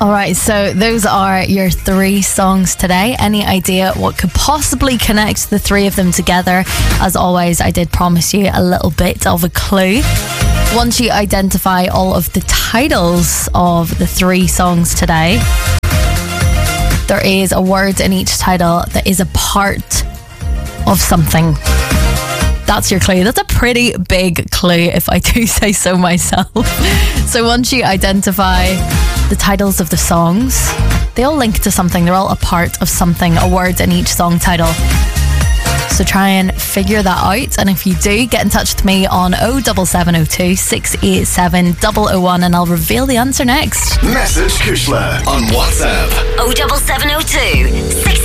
Alright, so those are your 3 songs today. Any idea what could possibly connect the 3 of them together? As always, I did promise you a little bit of a clue. Once you identify all of the titles of the 3 songs today, there is a word in each title that is a part of something. That's your clue. That's a pretty big clue, if I do say so myself. So once you identify the titles of the songs, they all link to something. They're all a part of something, a word in each song title. So try and figure that out. And if you do, get in touch with me on 07702 687 001 and I'll reveal the answer next. Message Kushla on WhatsApp. 07702 6